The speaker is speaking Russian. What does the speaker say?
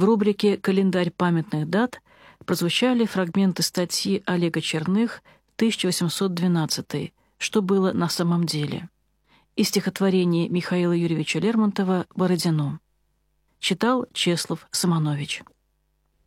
В рубрике «Календарь памятных дат» прозвучали фрагменты статьи Олега Черных «1812. Что было на самом деле» и стихотворение Михаила Юрьевича Лермонтова «Бородино». Читал Чеслов Самонович.